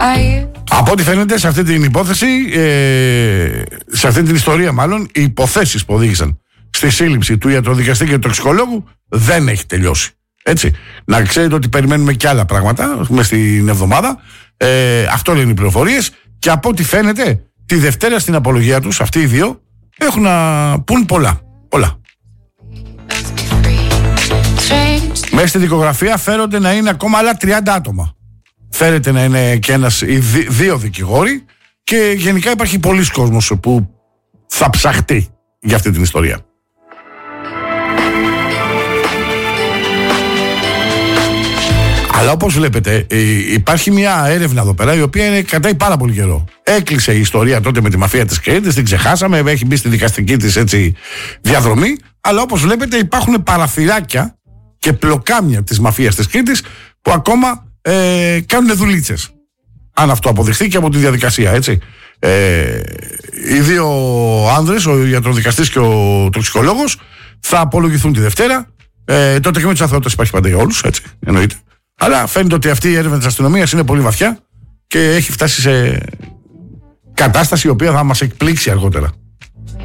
Από ό,τι φαίνεται σε αυτή την υπόθεση, σε αυτή την ιστορία μάλλον, οι υποθέσεις που οδήγησαν στη σύλληψη του ιατροδικαστή και του τοξικολόγου δεν έχει τελειώσει. Έτσι. Να ξέρετε ότι περιμένουμε και άλλα πράγματα μες στην εβδομάδα. Αυτό λένε οι πληροφορίες. Και από ό,τι φαίνεται, τη Δευτέρα στην απολογία τους, αυτοί οι δύο έχουν να πούν πολλά. Μέσα στη δικογραφία φέρονται να είναι ακόμα άλλα 30 άτομα. Φέρεται να είναι και δύο δικηγόροι και γενικά υπάρχει πολλής κόσμος που θα ψαχτεί για αυτή την ιστορία. Αλλά όπως βλέπετε υπάρχει μια έρευνα εδώ πέρα η οποία κρατάει πάρα πολύ καιρό. Έκλεισε η ιστορία τότε με τη μαφία της Κρήτης, την ξεχάσαμε, έχει μπει στη δικαστική της έτσι διαδρομή, αλλά όπως βλέπετε υπάρχουν παραθυράκια και πλοκάμια της μαφίας της Κρήτης που ακόμα κάνουν δουλίτσες. Αν αυτό αποδειχθεί και από τη διαδικασία, έτσι. Οι δύο άνδρες, ο ιατροδικαστής και ο τοξικολόγος, θα απολογηθούν τη Δευτέρα. Τότε και με τους αθωότητες υπάρχει πάντα για όλους, έτσι, εννοείται. Αλλά φαίνεται ότι αυτή η έρευνα της αστυνομίας είναι πολύ βαθιά και έχει φτάσει σε κατάσταση η οποία θα μας εκπλήξει αργότερα.